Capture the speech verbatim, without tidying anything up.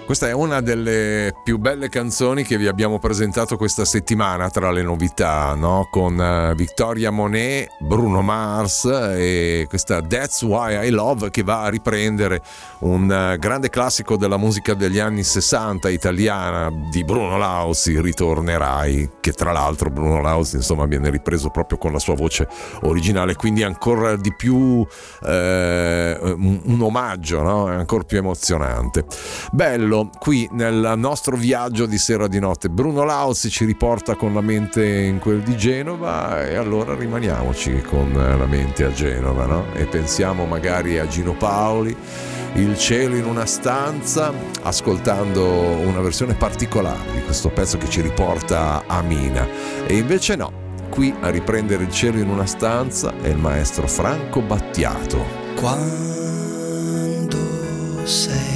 Questa è una delle più belle canzoni che vi abbiamo presentato questa settimana tra le novità, no? Con Victoria Monet, Bruno Mars e questa That's Why I Love, che va a riprendere un grande classico della musica degli anni sessanta italiana di Bruno Lauzi, Ritornerai, che tra l'altro Bruno Lauzi insomma viene ripreso proprio con la sua voce originale, quindi ancora di più eh, un, un omaggio, no? È ancora più emozionante. Bello. Qui nel nostro viaggio di sera di notte Bruno Lauzi ci riporta con la mente in quel di Genova, e allora rimaniamoci con la mente a Genova, no? E pensiamo magari a Gino Paoli, Il cielo in una stanza, ascoltando una versione particolare di questo pezzo che ci riporta a Mina. E invece no, qui a riprendere Il cielo in una stanza è il maestro Franco Battiato. Quando sei